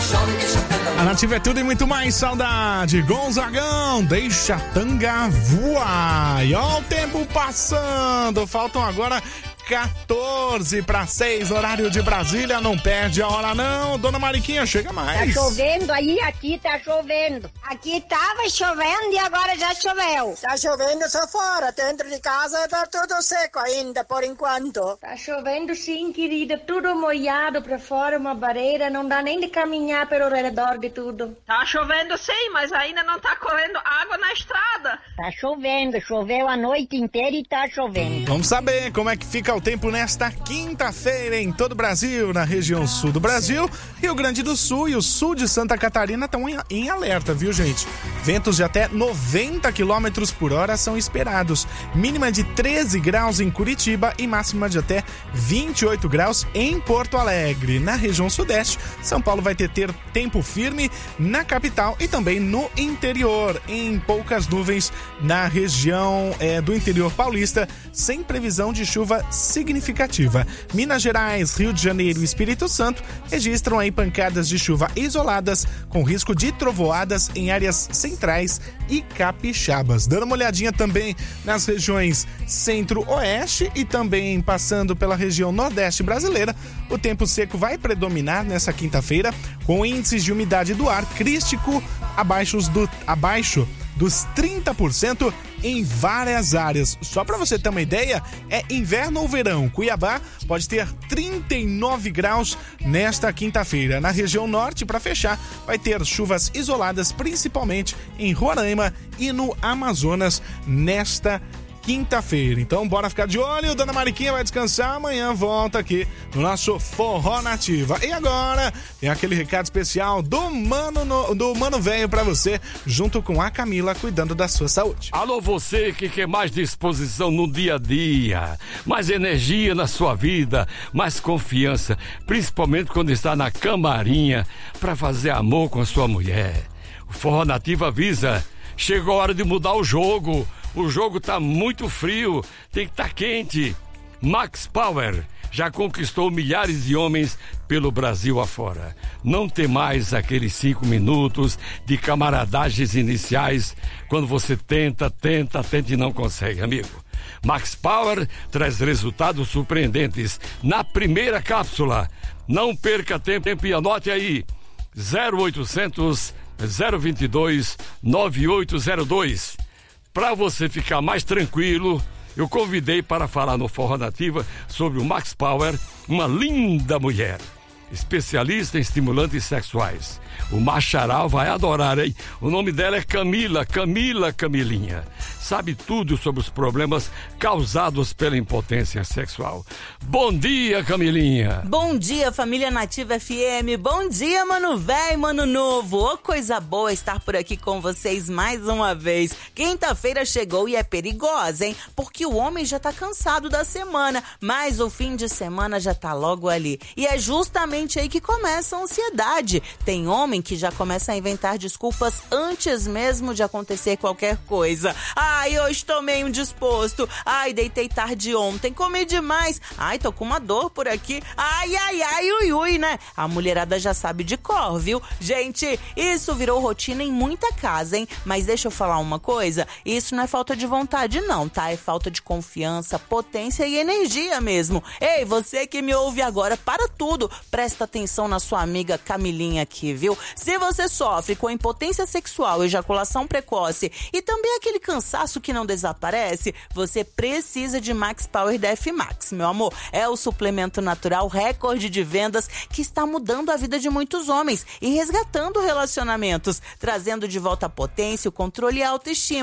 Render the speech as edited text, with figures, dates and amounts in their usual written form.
A Nativa é tudo e muito mais, saudade. Gonzagão, deixa a tanga voar. E ó o tempo passando, faltam agora 14:06, horário de Brasília, não perde a hora não. Dona Mariquinha, chega mais. Tá chovendo aí, aqui tá chovendo. Aqui tava chovendo e agora já choveu. Tá chovendo só fora, dentro de casa tá tudo seco ainda, por enquanto. Tá chovendo sim, querida, tudo molhado pra fora, uma barreira, não dá nem de caminhar pelo redor de tudo. Tá chovendo sim, mas ainda não tá correndo água na estrada. Tá chovendo, choveu a noite inteira e tá chovendo. Vamos saber como é que fica o tempo nesta quinta-feira em todo o Brasil, na região sul do Brasil, Rio Grande do Sul e o sul de Santa Catarina estão em alerta, viu, gente? Ventos de até 90 km por hora são esperados. Mínima de 13 graus em Curitiba e máxima de até 28 graus em Porto Alegre. Na região sudeste, São Paulo vai ter tempo firme na capital e também no interior, em poucas nuvens na região do interior paulista, sem previsão de chuva significativa. Minas Gerais, Rio de Janeiro e Espírito Santo registram aí pancadas de chuva isoladas com risco de trovoadas em áreas centrais e capixabas. Dando uma olhadinha também nas regiões centro-oeste e também passando pela região nordeste brasileira, o tempo seco vai predominar nessa quinta-feira com índices de umidade do ar crístico abaixo dos 30% em várias áreas. Só para você ter uma ideia, é inverno ou verão. Cuiabá pode ter 39 graus nesta quinta-feira. Na região norte, para fechar, vai ter chuvas isoladas, principalmente em Roraima e no Amazonas nesta quinta-feira. Então bora ficar de olho, Dona Mariquinha vai descansar, amanhã volta aqui no nosso Forró Nativa. E agora tem aquele recado especial do Mano Velho pra você, junto com a Camila, cuidando da sua saúde. Alô, você que quer mais disposição no dia a dia, mais energia na sua vida, mais confiança, principalmente quando está na camarinha pra fazer amor com a sua mulher. O Forró Nativa avisa, chegou a hora de mudar o jogo. O jogo tá muito frio, tem que estar quente. Max Power já conquistou milhares de homens pelo Brasil afora. Não tem mais aqueles 5 minutos de camaradagens iniciais quando você tenta e não consegue, amigo. Max Power traz resultados surpreendentes na primeira cápsula. Não perca tempo e anote aí. 0800 022 9802. Para você ficar mais tranquilo, eu convidei para falar no Forró Nativa sobre o Max Power, uma linda mulher, especialista em estimulantes sexuais. O Macharal vai adorar, hein? O nome dela é Camilinha. Sabe tudo sobre os problemas causados pela impotência sexual. Bom dia, Camilinha. Bom dia, família Nativa FM. Bom dia, mano velho, mano novo. Ô, coisa boa estar por aqui com vocês mais uma vez. Quinta-feira chegou e é perigosa, hein? Porque o homem já tá cansado da semana, mas o fim de semana já tá logo ali. E é justamente aí que começa a ansiedade. Tem homem que já começa a inventar desculpas antes mesmo de acontecer qualquer coisa. Ai, hoje tô meio indisposto. Ai, deitei tarde ontem, comi demais. Ai, tô com uma dor por aqui. Ai, ui, né? A mulherada já sabe de cor, viu? Gente, isso virou rotina em muita casa, hein? Mas deixa eu falar uma coisa, isso não é falta de vontade não, tá? É falta de confiança, potência e energia mesmo. Ei, você que me ouve agora, para tudo. Presta atenção na sua amiga Camilinha aqui, viu? Se você sofre com impotência sexual, ejaculação precoce e também aquele cansaço que não desaparece, você precisa de Max Power DF Max, meu amor. É o suplemento natural recorde de vendas que está mudando a vida de muitos homens e resgatando relacionamentos, trazendo de volta a potência, o controle e a autoestima.